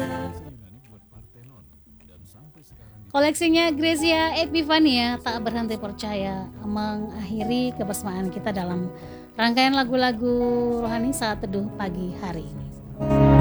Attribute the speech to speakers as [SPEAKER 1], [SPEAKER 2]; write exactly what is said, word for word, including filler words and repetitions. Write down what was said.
[SPEAKER 1] Koleksinya Gracia Epifania tak berhenti percaya mengakhiri kebersamaan kita dalam rangkaian lagu-lagu rohani saat teduh pagi hari ini.